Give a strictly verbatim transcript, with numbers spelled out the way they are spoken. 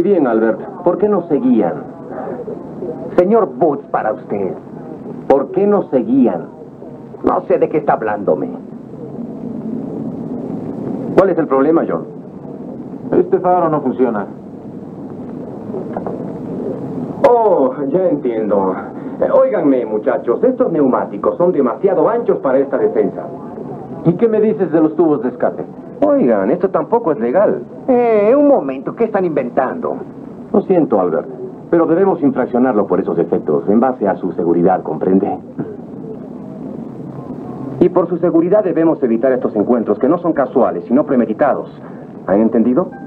Y bien, Albert, ¿por qué nos seguían? Señor Boots, para usted. ¿Por qué nos seguían? No sé de qué está hablándome. ¿Cuál es el problema, John? Este faro no funciona. Oh, ya entiendo. Eh, óiganme, muchachos, estos neumáticos son demasiado anchos para esta defensa. ¿Y qué me dices de los tubos de escape? Oigan, esto tampoco es legal. Eh, un momento, ¿qué están inventando? Lo siento, Albert, pero debemos infraccionarlo por esos efectos, en base a su seguridad, ¿comprende? Y por su seguridad debemos evitar estos encuentros que no son casuales, sino premeditados. ¿Han entendido?